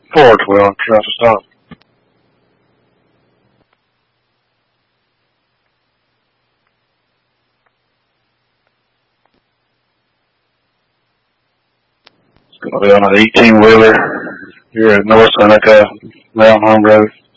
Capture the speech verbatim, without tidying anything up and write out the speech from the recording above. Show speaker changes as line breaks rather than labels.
four twelve, traffic stop. It's going to be on an eighteen wheeler here at North Seneca, Mountain Home Road.